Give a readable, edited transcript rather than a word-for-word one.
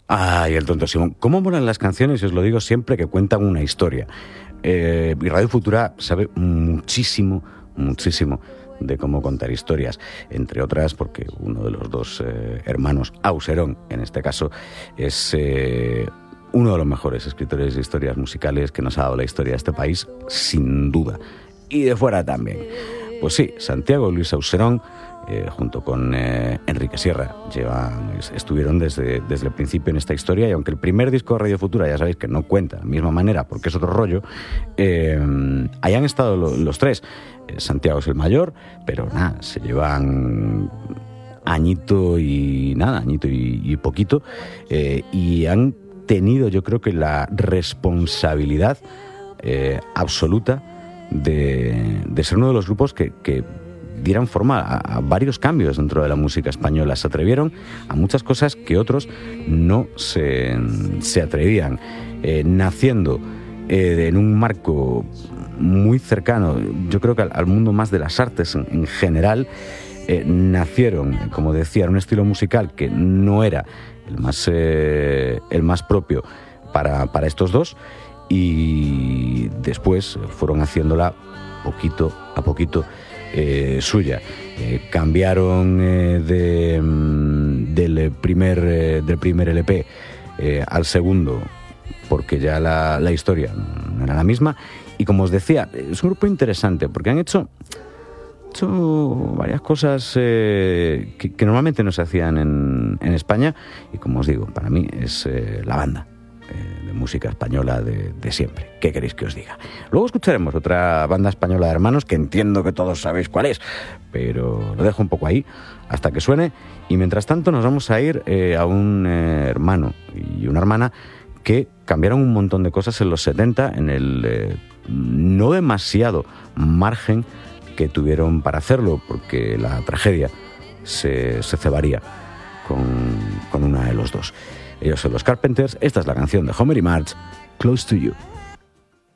Ay, el tonto Simón. ¿Cómo molan las canciones? Os lo digo siempre, que cuentan una historia. Y Radio Futura sabe muchísimo de cómo contar historias, entre otras porque uno de los dos hermanos, Auserón en este caso, es uno de los mejores escritores de historias musicales que nos ha dado la historia de este país, sin duda, y de fuera también. Pues sí, Santiago Luis Auserón, junto con Enrique Sierra, estuvieron desde el principio en esta historia, y aunque el primer disco de Radio Futura ya sabéis que no cuenta de la misma manera porque es otro rollo, ahí han estado los tres. Santiago es el mayor, pero nada, se llevan añito y poquito, y han tenido, yo creo que la responsabilidad absoluta de ser uno de los grupos que dieran forma a varios cambios dentro de la música española. Se atrevieron a muchas cosas que otros no se atrevían, naciendo en un marco muy cercano, yo creo que al mundo más de las artes en general. Nacieron, como decía, en un estilo musical que no era el más propio para estos dos, y después fueron haciéndola poquito a poquito suya. Cambiaron del primer LP al segundo porque ya la historia no era la misma, y como os decía, es un grupo interesante porque han hecho varias cosas que normalmente no se hacían en España, y como os digo, para mí es la banda de música española de siempre. ¿Qué queréis que os diga? Luego escucharemos otra banda española de hermanos que entiendo que todos sabéis cuál es, pero lo dejo un poco ahí hasta que suene, y mientras tanto nos vamos a ir a un hermano y una hermana que cambiaron un montón de cosas en los 70 en el no demasiado margen que tuvieron para hacerlo, porque la tragedia se cebaría con una de los dos. Ellos son los Carpenters. Esta es la canción de Homer y Marge, Close to You.